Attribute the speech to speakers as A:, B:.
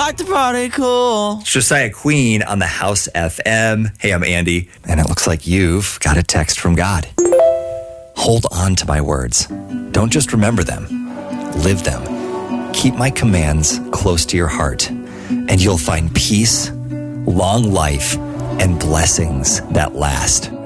A: like to party cool.
B: Josiah Queen on the House FM. Hey, I'm Andy, and it looks like you've got a text from God. Hold on to my words. Don't just remember them. Live them. Keep my commands close to your heart, and you'll find peace, long life, and blessings that last.